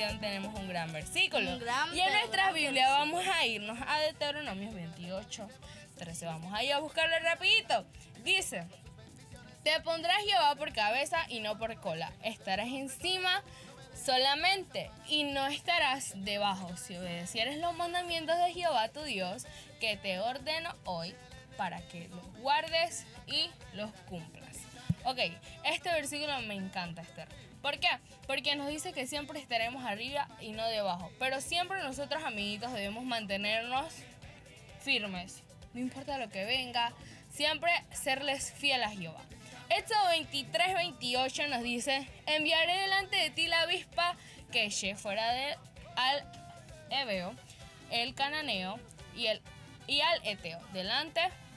también tenemos un gran versículo. Un gran, y en pero nuestra gran Biblia versículo. vamos a irnos a Deuteronomios 28:13. Vamos a ir a buscarlo rapidito. Dice: te pondrás Jehová por cabeza y no por cola. Estarás encima solamente y no estarás debajo, si obedecieres los mandamientos de Jehová tu Dios, que te ordeno hoy, para que los guardes y los cumplas. Ok, este versículo me encanta, Esther. ¿Por qué? Porque nos dice que siempre estaremos arriba y no debajo. Pero siempre nosotros, amiguitos, debemos mantenernos firmes. No importa lo que venga, siempre serles fiel a Jehová. Éxodo 23:28 nos dice: enviaré delante de ti la avispa que eché fuera al Ebeo, el Cananeo y al Eteo, delante